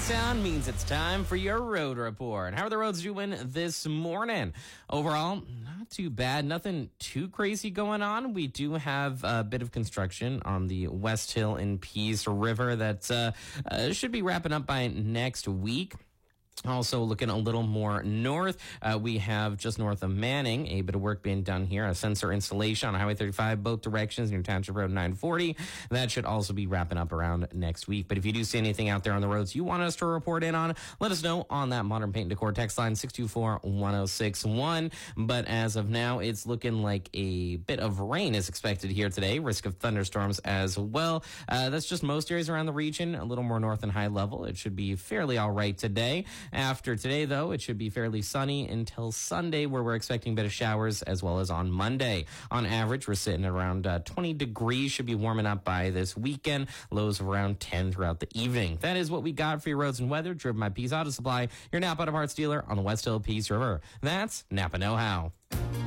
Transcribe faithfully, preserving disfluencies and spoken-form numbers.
sound means it's time for your road report. How are the roads doing this morning? Overall, not too bad. Nothing too crazy going on. We do have a bit of construction on the West Hill and Peace River that uh, uh, should be wrapping up by next week. Also looking a little more north, uh, we have just north of Manning, a bit of work being done here, a sensor installation on Highway thirty-five, both directions near Township Road nine forty. That should also be wrapping up around next week. But if you do see anything out there on the roads you want us to report in on, let us know on that Modern Paint and Decor text line six two four, one oh six one. But as of now, it's looking like a bit of rain is expected here today, risk of thunderstorms as well. Uh, that's just most areas around the region, a little more north and high level. It should be fairly all right today. After today, though, it should be fairly sunny until Sunday, where we're expecting a bit of showers, as well as on Monday. On average, we're sitting at around uh, twenty degrees. Should be warming up by this weekend. Lows of around ten throughout the evening. That is what we got for your roads and weather, driven by Peace Auto Supply, your Napa Auto Parts dealer on the West Hill Peace River. That's Napa Know How.